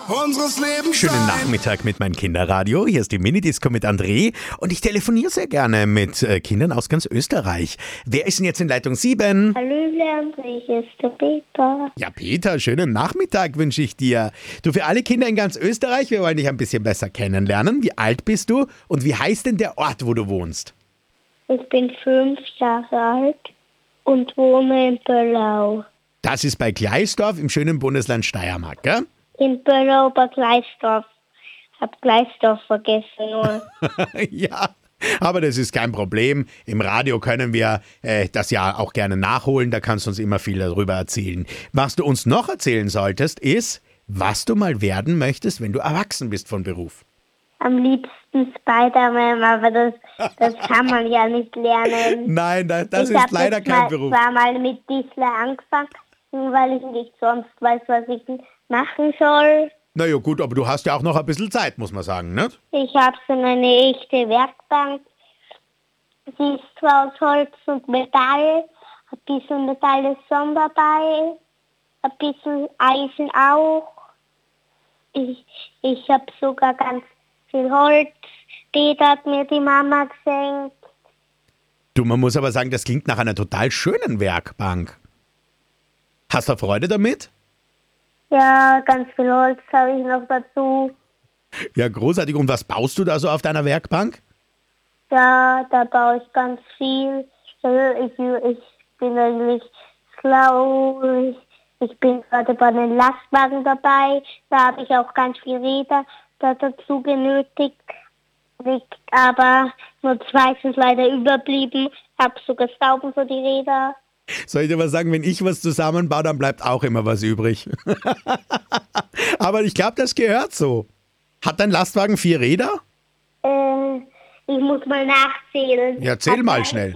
unseres Lebens Schönen sein. Nachmittag mit meinem Kinderradio. Hier ist die Minidisco mit André und ich telefoniere sehr gerne mit Kindern aus ganz Österreich. Wer ist denn jetzt in Leitung 7? Hallöle André, hier ist der Peter. Ja, Peter, schönen Nachmittag wünsche ich dir. Du, für alle Kinder in ganz Österreich, wir wollen dich ein bisschen besser kennenlernen. Wie alt bist du und wie heißt denn der Ort, wo du wohnst? Ich bin 5 Jahre alt und wohne in Böllau. Das ist bei Gleisdorf im schönen Bundesland Steiermark, gell? In Böllau bei Gleisdorf. Hab Gleisdorf vergessen nur. Ja, aber das ist kein Problem. Im Radio können wir das ja auch gerne nachholen. Da kannst du uns immer viel darüber erzählen. Was du uns noch erzählen solltest, ist, was du mal werden möchtest, wenn du erwachsen bist von Beruf. Am liebsten Spider-Man, aber das kann man ja nicht lernen. Nein, das ist leider kein Beruf. Ich habe mal mit Disney angefangen, weil ich nicht sonst weiß, was ich machen soll. Na ja, gut, aber du hast ja auch noch ein bisschen Zeit, muss man sagen, ne? Ich habe so eine echte Werkbank. Sie ist zwar aus Holz und Metall, ein bisschen Metall ist schon dabei, ein bisschen Eisen auch. Ich habe sogar ganz viel Holz. Peter hat mir die Mama geschenkt. Du, man muss aber sagen, das klingt nach einer total schönen Werkbank. Hast du Freude damit? Ja, ganz viel Holz habe ich noch dazu. Ja, großartig. Und was baust du da so auf deiner Werkbank? Ja, da baue ich ganz viel. Ich bin eigentlich schlau. Ich bin gerade bei den Lastwagen dabei. Da habe ich auch ganz viele Räder dazu genötigt. Aber nur 2 sind leider überblieben. Ich habe sogar Schrauben für die Räder. Soll ich dir was sagen, wenn ich was zusammenbaue, dann bleibt auch immer was übrig. Aber ich glaube, das gehört so. Hat dein Lastwagen 4 Räder? Ich muss mal nachzählen. Ja, zähl mal schnell.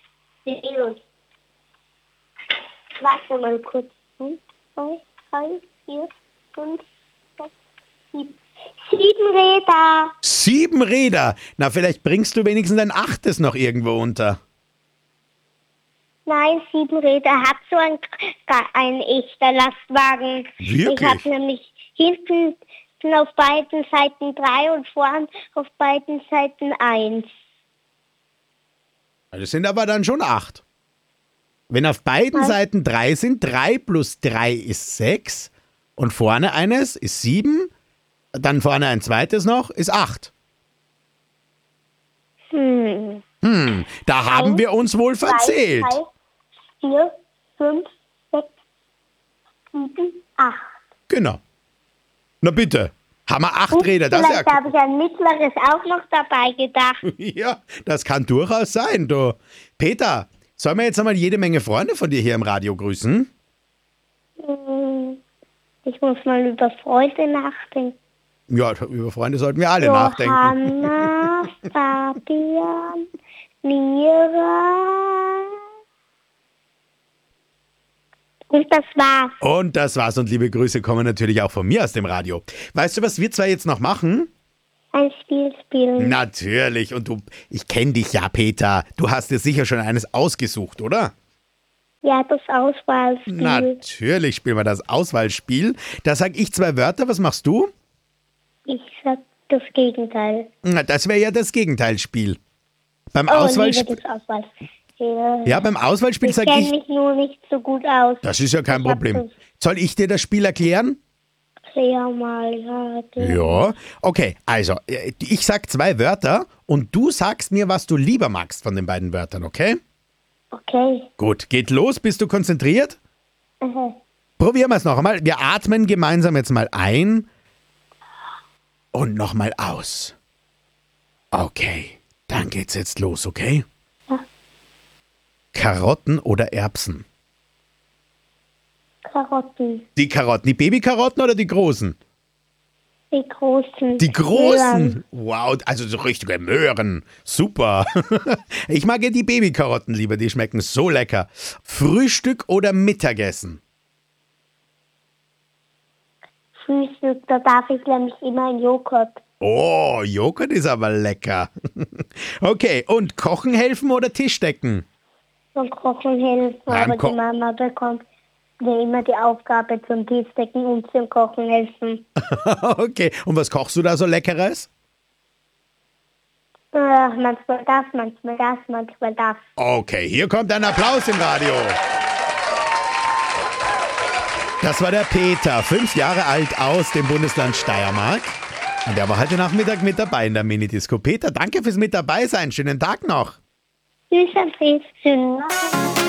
Warte mal kurz. 1, 2, 3, 4, 5, 6, 7. 7 Räder. 7 Räder? Na, vielleicht bringst du wenigstens ein 8. noch irgendwo unter. Nein, 7 Räder hat so ein echter Lastwagen. Wirklich? Ich habe nämlich hinten auf beiden Seiten 3 und vorn auf beiden Seiten 1. Das sind aber dann schon 8. Wenn auf beiden Seiten 3 sind, 3 plus 3 ist 6 und vorne eines ist 7, dann vorne ein zweites noch, ist 8. Da haben wir uns wohl verzählt. 3, 4, 5, 6, 7, 8. Genau. Na bitte, haben wir 8 Räder. Das ist Vielleicht habe ich ein mittleres auch noch dabei gedacht. ja, das kann durchaus sein, du. Peter, sollen wir jetzt einmal jede Menge Freunde von dir hier im Radio grüßen? Ich muss mal über Freunde nachdenken. Ja, über Freunde sollten wir alle nachdenken. Johanna, Fabian, Mira. Und das war's. Und das war's und liebe Grüße kommen natürlich auch von mir aus dem Radio. Weißt du, was wir zwei jetzt noch machen? Ein Spiel spielen. Natürlich. Und ich kenne dich ja, Peter. Du hast dir sicher schon eines ausgesucht, oder? Ja, das Auswahlspiel. Natürlich spielen wir das Auswahlspiel. Da sage ich 2 Wörter. Was machst du? Ich sag das Gegenteil. Na, das wäre ja das Gegenteilsspiel. Beim Lieber Auswahlspiel. das Auswahlspiel. Ja, beim Auswahlspiel Ich sage kenne ich. mich nur nicht so gut aus. Das ist ja kein Ich hab Problem. Soll ich dir das Spiel erklären? Ja, mal, ja. Ja. Okay, also, ich sag 2 Wörter und du sagst mir, was du lieber magst von den beiden Wörtern, okay? Okay. Gut, geht los. Bist du konzentriert? Probieren wir es noch einmal. Wir atmen gemeinsam jetzt mal ein und nochmal aus. Okay, dann geht's jetzt los, okay? Ja. Karotten oder Erbsen? Karotten. Die Karotten, die Babykarotten oder die großen? Die großen. Die großen? Möhren. Wow, also so richtige Möhren. Super. Ich mag ja die Babykarotten lieber, die schmecken so lecker. Frühstück oder Mittagessen? Frühstück, da darf ich nämlich immer einen Joghurt. Oh, Joghurt ist aber lecker. Okay, und kochen helfen oder Tisch decken? Und kochen helfen, Beim aber die Mama bekommt mir immer die Aufgabe zum Tiefdecken und zum Kochen helfen. Okay, und was kochst du da so Leckeres? Manchmal das, manchmal das, manchmal das. Okay, hier kommt ein Applaus im Radio. Das war der Peter, 5 Jahre alt aus dem Bundesland Steiermark. Und der war heute Nachmittag mit dabei in der Minidisco. Peter, danke fürs mit dabei sein. Schönen Tag noch. Tschüss, schönen Abend.